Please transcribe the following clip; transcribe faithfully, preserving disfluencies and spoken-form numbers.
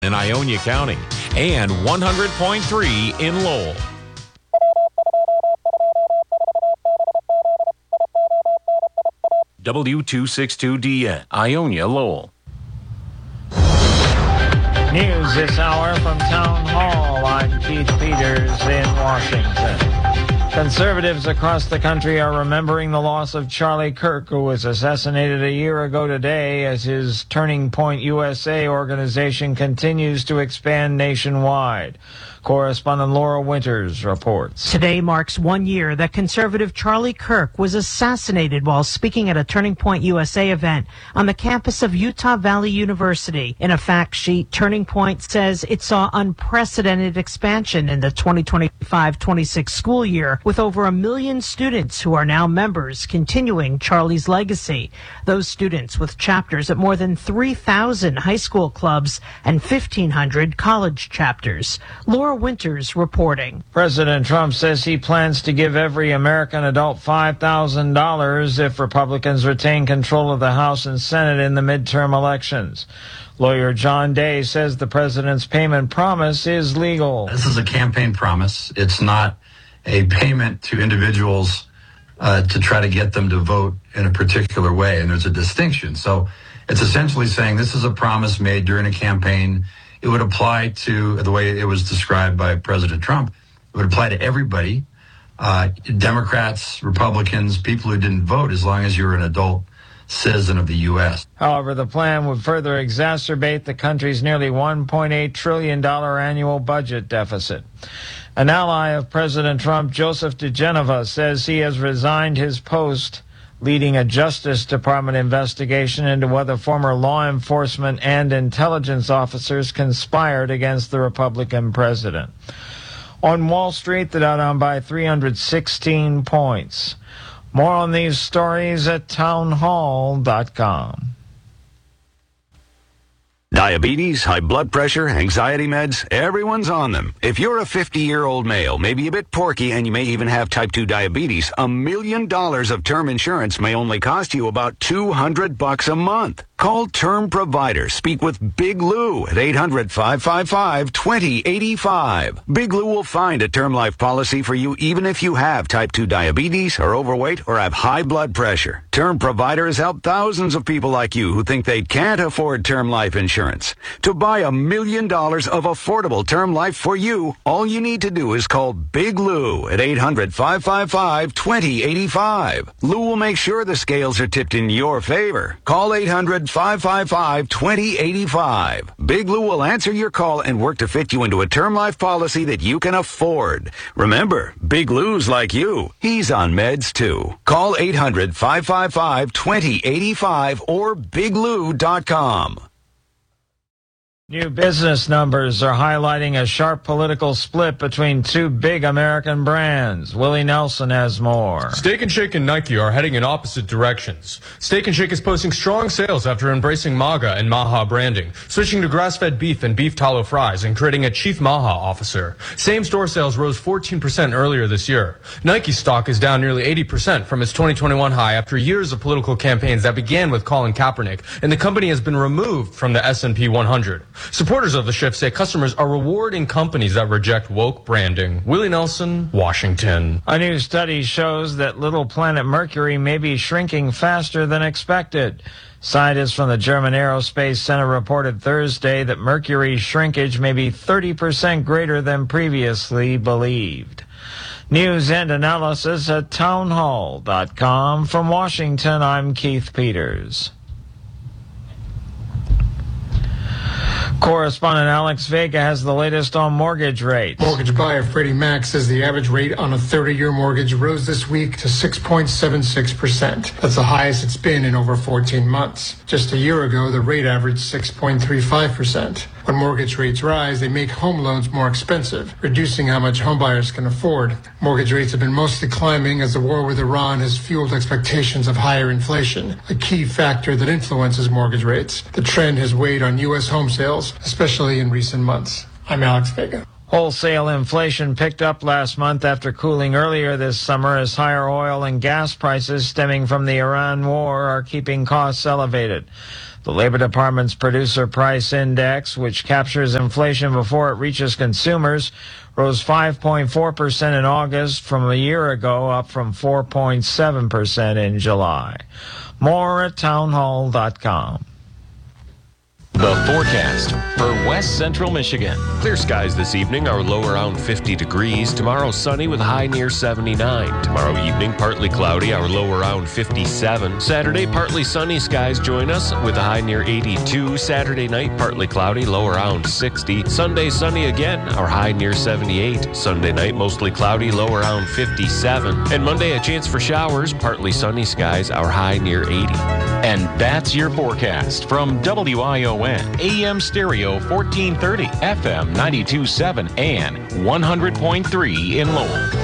in Ionia County and one hundred point three in Lowell. W two sixty-two D N, Ionia, Lowell. News this hour from Town Hall. I'm Keith Peters in Washington. Conservatives across the country are remembering the loss of Charlie Kirk, who was assassinated a year ago today as his Turning Point U S A organization continues to expand nationwide. Correspondent Laura Winters reports. Today marks one year that conservative Charlie Kirk was assassinated while speaking at a Turning Point U S A event on the campus of Utah Valley University. In a fact sheet, Turning Point says it saw unprecedented expansion in the twenty twenty-five twenty-six school year, with over a million students who are now members, continuing Charlie's legacy. Those students with chapters at more than three thousand high school clubs and fifteen hundred college chapters. Laura Winters reporting. President Trump says he plans to give every American adult five thousand dollars if Republicans retain control of the House and Senate in the midterm elections. Lawyer John Day says the president's payment promise is legal. This is a campaign promise. It's not a payment to individuals uh, to try to get them to vote in a particular way, and there's a distinction. So it's essentially saying this is a promise made during a campaign. It would apply to, the way it was described by President Trump, it would apply to everybody, uh, Democrats, Republicans, people who didn't vote, as long as you're an adult citizen of the U S. However, the plan would further exacerbate the country's nearly one point eight trillion dollars annual budget deficit. An ally of President Trump, Joseph DeGeneva, says he has resigned his post leading a Justice Department investigation into whether former law enforcement and intelligence officers conspired against the Republican president. On Wall Street, the Dow down by three hundred sixteen points. More on these stories at town hall dot com. Diabetes, high blood pressure, anxiety meds, everyone's on them. If you're a fifty-year-old male, maybe a bit porky, and you may even have type two diabetes, a million dollars of term insurance may only cost you about two hundred bucks a month. Call Term Provider. Speak with Big Lou at eight hundred, five five five, two zero eight five. Big Lou will find a term life policy for you even if you have type two diabetes, are overweight, or have high blood pressure. Term Provider has helped thousands of people like you who think they can't afford term life insurance. To buy a million dollars of affordable term life for you, all you need to do is call Big Lou at eight hundred, five five five, two zero eight five. Lou will make sure the scales are tipped in your favor. Call eight hundred, five five five, two zero eight five. Big Lou will answer your call and work to fit you into a term life policy that you can afford. Remember, Big Lou's like you. He's on meds too. Call eight hundred, five five five, two zero eight five or big lou dot com. New business numbers are highlighting a sharp political split between two big American brands. Willie Nelson has more. Steak and Shake and Nike are heading in opposite directions. Steak and Shake is posting strong sales after embracing MAGA and Maha branding, switching to grass-fed beef and beef tallow fries, and creating a chief Maha officer. Same-store sales rose fourteen percent earlier this year. Nike stock is down nearly eighty percent from its twenty twenty-one high after years of political campaigns that began with Colin Kaepernick, and the company has been removed from the S and P one hundred. Supporters of the shift say customers are rewarding companies that reject woke branding. Willie Nelson, Washington. A new study shows that little planet Mercury may be shrinking faster than expected. Scientists from the German Aerospace Center reported Thursday that Mercury's shrinkage may be thirty percent greater than previously believed. News and analysis at town hall dot com. From Washington, I'm Keith Peters. Correspondent Alex Vega has the latest on mortgage rates. Mortgage buyer Freddie Mac says the average rate on a thirty-year mortgage rose this week to six point seven six percent. That's the highest it's been in over fourteen months. Just a year ago, the rate averaged six point three five percent. When mortgage rates rise, they make home loans more expensive, reducing how much homebuyers can afford. Mortgage rates have been mostly climbing as the war with Iran has fueled expectations of higher inflation, a key factor that influences mortgage rates. The trend has weighed on U S home sales, especially in recent months. I'm Alex Vega. Wholesale inflation picked up last month after cooling earlier this summer as higher oil and gas prices stemming from the Iran war are keeping costs elevated. The Labor Department's Producer Price Index, which captures inflation before it reaches consumers, rose five point four percent in August from a year ago, up from four point seven percent in July. More at townhall dot com. The forecast for West Central Michigan. Clear skies this evening, our low around fifty degrees. Tomorrow sunny with a high near seventy-nine. Tomorrow evening partly cloudy, our low around fifty-seven. Saturday partly sunny skies join us with a high near eighty-two. Saturday night partly cloudy, low around sixty. Sunday sunny again, our high near seventy-eight. Sunday night mostly cloudy, low around fifty-seven. And Monday a chance for showers, partly sunny skies, our high near eighty. And that's your forecast from W I O N, A M Stereo fourteen thirty, F M ninety-two point seven, and one hundred point three in Lowell.